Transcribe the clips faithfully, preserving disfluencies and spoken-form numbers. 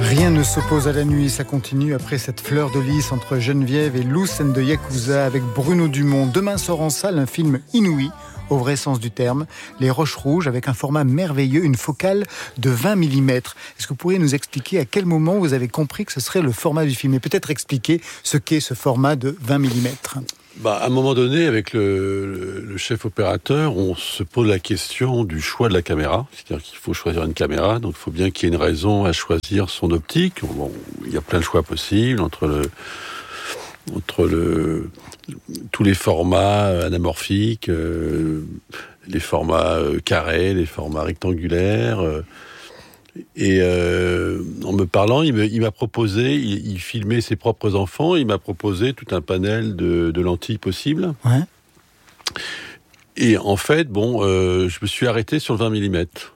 Rien ne s'oppose à la nuit, ça continue après cette fleur de lys entre Geneviève et Luce and the Yakuza avec Bruno Dumont. Demain sort en salle un film inouï, au vrai sens du terme, Les Roches Rouges, avec un format merveilleux, une focale de vingt millimètres. Est-ce que vous pourriez nous expliquer à quel moment vous avez compris que ce serait le format du film et peut-être expliquer ce qu'est ce format de vingt millimètres? Bah, à un moment donné, avec le, le, le chef opérateur, on se pose la question du choix de la caméra. C'est-à-dire qu'il faut choisir une caméra, donc il faut bien qu'il y ait une raison à choisir son optique. Bon, il y a plein de choix possibles entre le, entre le, tous les formats anamorphiques, euh, les formats euh, carrés, les formats rectangulaires. Euh, Et euh, en me parlant, il, me, il m'a proposé, il, il filmait ses propres enfants, il m'a proposé tout un panel de, de lentilles possibles. Ouais. Et en fait, bon, euh, je me suis arrêté sur le vingt millimètres.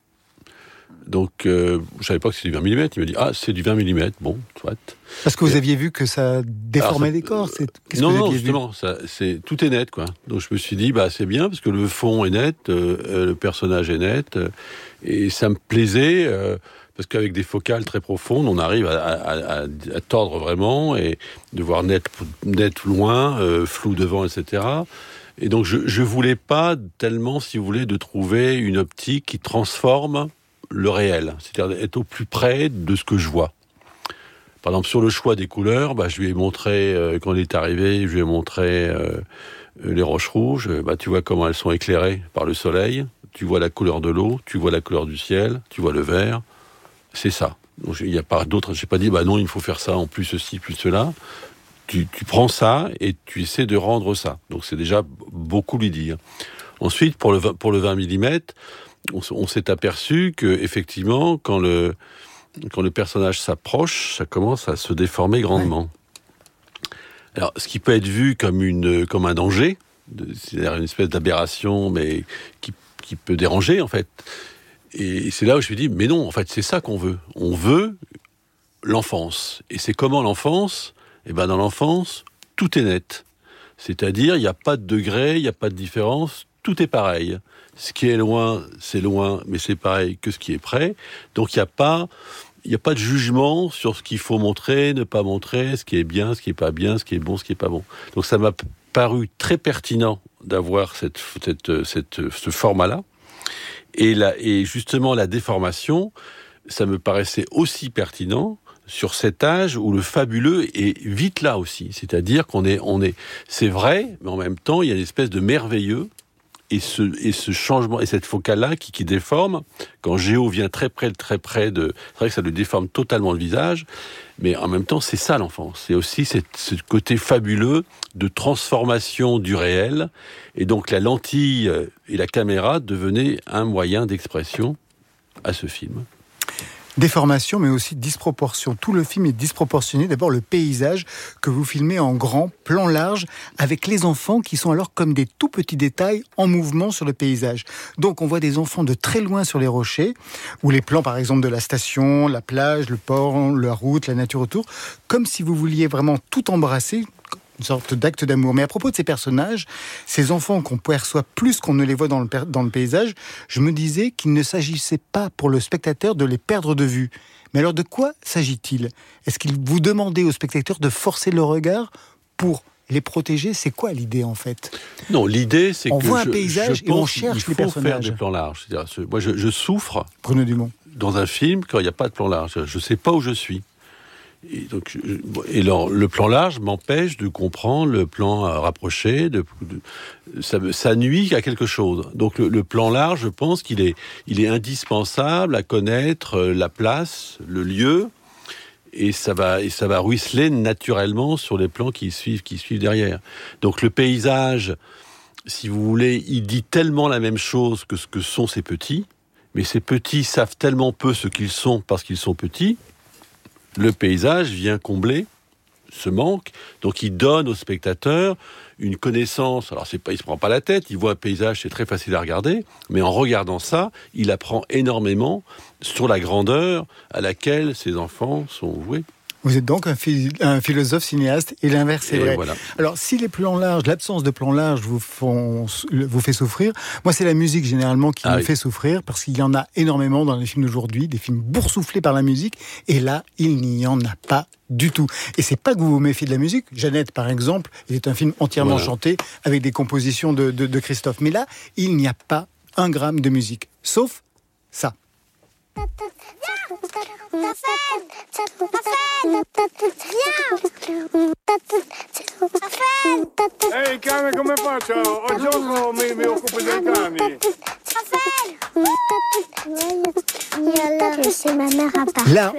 Donc, euh, je savais pas que c'était du vingt millimètres. Il m'a dit, ah, c'est du vingt millimètres, bon, soit. Parce que vous Et... aviez vu que ça déformait Alors, ça... les corps c'est... Qu'est-ce Non, que vous non, aviez justement, vu ça, c'est, tout est net, quoi. Donc, je me suis dit, bah, c'est bien, parce que le fond est net, euh, le personnage est net, euh, et ça me plaisait, euh, parce qu'avec des focales très profondes, on arrive à, à, à, à tordre vraiment, et de voir net, net loin, euh, flou devant, et cetera. Et donc, je, je voulais pas tellement, si vous voulez, de trouver une optique qui transforme le réel, c'est-à-dire être au plus près de ce que je vois. Par exemple, sur le choix des couleurs, bah, je lui ai montré, euh, quand il est arrivé, je lui ai montré euh, les roches rouges. Bah, tu vois comment elles sont éclairées par le soleil. Tu vois la couleur de l'eau, tu vois la couleur du ciel, tu vois le vert. C'est ça. Donc, il n'y a pas d'autre. Je n'ai pas dit, bah non, il faut faire ça en plus ceci, plus cela. Tu, tu prends ça et tu essaies de rendre ça. Donc, c'est déjà beaucoup lui dire. Ensuite, pour le, pour le vingt millimètres, on, on s'est aperçu que effectivement, quand le quand le personnage s'approche, ça commence à se déformer grandement. Ouais. Alors, ce qui peut être vu comme une comme un danger, c'est-à-dire une espèce d'aberration, mais qui qui peut déranger en fait. Et c'est là où je me dis, mais non, en fait, c'est ça qu'on veut. On veut l'enfance. Et c'est comment l'enfance ? Eh ben, dans l'enfance, tout est net. C'est-à-dire, il n'y a pas de degré, il n'y a pas de différence, tout est pareil. Ce qui est loin, c'est loin, mais c'est pareil que ce qui est près. Donc, il n'y a pas, il n'y a pas de jugement sur ce qu'il faut montrer, ne pas montrer, ce qui est bien, ce qui n'est pas bien, ce qui est bon, ce qui n'est pas bon. Donc, ça m'a paru très pertinent d'avoir cette, cette, cette, ce format-là. Et, la, et justement, la déformation, ça me paraissait aussi pertinent sur cet âge où le fabuleux est vite là aussi. C'est-à-dire qu'on est, on est, c'est vrai, mais en même temps, il y a une espèce de merveilleux. Et ce, et ce changement, et cette focale-là qui, qui déforme, quand Géo vient très près, très près de... C'est vrai que ça lui déforme totalement le visage, mais en même temps, c'est ça l'enfance. C'est aussi cette, ce côté fabuleux de transformation du réel. Et donc la lentille et la caméra devenaient un moyen d'expression à ce film. Déformation, mais aussi disproportion. Tout le film est disproportionné. D'abord, le paysage que vous filmez en grand, plan large, avec les enfants qui sont alors comme des tout petits détails en mouvement sur le paysage. Donc, on voit des enfants de très loin sur les rochers, ou les plans, par exemple, de la station, la plage, le port, la route, la nature autour, comme si vous vouliez vraiment tout embrasser, une sorte d'acte d'amour. Mais à propos de ces personnages, ces enfants qu'on perçoit plus qu'on ne les voit dans le, dans le paysage, je me disais qu'il ne s'agissait pas pour le spectateur de les perdre de vue. Mais alors de quoi s'agit-il ? Est-ce qu'il vous demandait au spectateur de forcer le regard pour les protéger ? C'est quoi l'idée en fait ? Non, l'idée c'est on que voit je, un paysage je et on pense cherche qu'il les faut personnages. faire des plans larges. C'est-à-dire, ce, moi je, je souffre Bruno Dumont. dans un film quand il n'y a pas de plan large. Je ne sais pas où je suis. Et, donc, et alors, le plan large m'empêche de comprendre le plan rapproché. De, de, ça, ça nuit à quelque chose. Donc le, le plan large, je pense qu'il est, il est indispensable à connaître la place, le lieu, et ça va, et ça va ruisseler naturellement sur les plans qui suivent, qui suivent derrière. Donc le paysage, si vous voulez, il dit tellement la même chose que ce que sont ces petits, mais ces petits savent tellement peu ce qu'ils sont parce qu'ils sont petits. Le paysage vient combler ce manque, donc il donne au spectateur une connaissance. Alors c'est pas, il se prend pas la tête, il voit un paysage, c'est très facile à regarder, mais en regardant ça, il apprend énormément sur la grandeur à laquelle ses enfants sont voués. Vous êtes donc un, phil- un philosophe cinéaste et l'inverse est Et vrai. voilà. Alors, si les plans larges, l'absence de plans larges vous, font, vous fait souffrir, moi c'est la musique généralement qui Ah me oui. fait souffrir parce qu'il y en a énormément dans les films d'aujourd'hui, des films boursouflés par la musique, et là, il n'y en a pas du tout. Et c'est pas que vous vous méfiez de la musique. Jeannette, par exemple, il est un film entièrement Voilà. chanté avec des compositions de, de, de Christophe. Mais là, il n'y a pas un gramme de musique, sauf ça. Ehi cane, come faccio? Ho gioco, mi, mi occupo dei cani. Je sais, ma mère a pas. Là,